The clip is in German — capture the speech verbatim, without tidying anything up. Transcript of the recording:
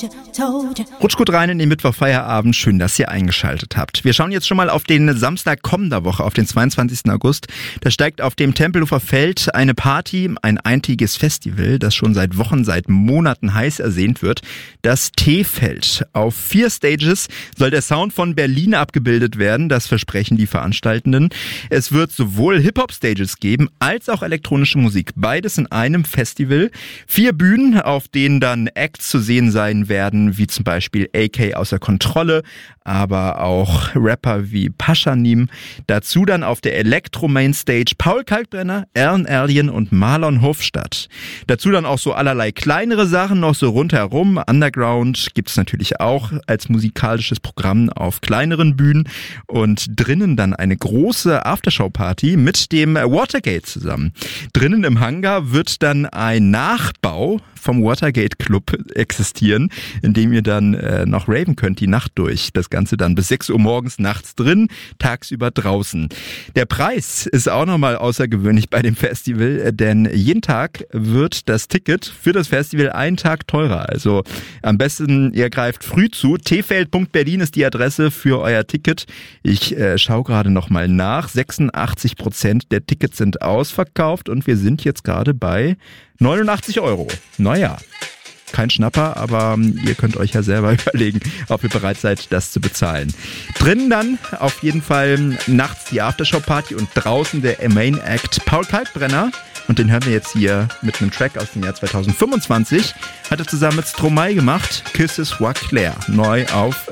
Rutscht gut rein in den Mittwoch-Feierabend. Schön, dass ihr eingeschaltet habt. Wir schauen jetzt schon mal auf den Samstag kommender Woche, auf den zweiundzwanzigsten August. Da steigt auf dem Tempelhofer Feld eine Party, ein eintägiges Festival, das schon seit Wochen, seit Monaten heiß ersehnt wird. Das T-Feld. Auf vier Stages soll der Sound von Berlin abgebildet werden. Das versprechen die Veranstaltenden. Es wird sowohl Hip-Hop-Stages geben, als auch elektronische Musik. Beides in einem Festival. Vier Bühnen, auf denen dann Acts zu sehen sein werden, wie zum Beispiel A K außer Kontrolle, aber auch Rapper wie Paschanim. Dazu dann auf der Elektro-Mainstage Paul Kalkbrenner, Alan Alien und Marlon Hofstadt. Dazu dann auch so allerlei kleinere Sachen noch so rundherum. Underground gibt's natürlich auch als musikalisches Programm auf kleineren Bühnen und drinnen dann eine große Aftershow-Party mit dem Watergate zusammen. Drinnen im Hangar wird dann ein Nachbau vom Watergate Club existieren, in dem ihr dann äh, noch raven könnt die Nacht durch. Das Ganze dann bis sechs Uhr morgens nachts drin, tagsüber draußen. Der Preis ist auch nochmal außergewöhnlich bei dem Festival, denn jeden Tag wird das Ticket für das Festival einen Tag teurer. Also am besten, ihr greift früh zu. tfeld punkt berlin ist die Adresse für euer Ticket. Ich äh, schaue gerade nochmal nach. sechsundachtzig Prozent der Tickets sind ausverkauft und wir sind jetzt gerade bei neunundachtzig Euro. Naja, kein Schnapper, aber ihr könnt euch ja selber überlegen, ob ihr bereit seid, das zu bezahlen. Drinnen dann auf jeden Fall nachts die Aftershow-Party und draußen der Main Act Paul Kalkbrenner. Und den hören wir jetzt hier mit einem Track aus dem Jahr zweitausendfünfundzwanzig. Hat er zusammen mit Stromae gemacht. Kisses Wa Claire. Neu auf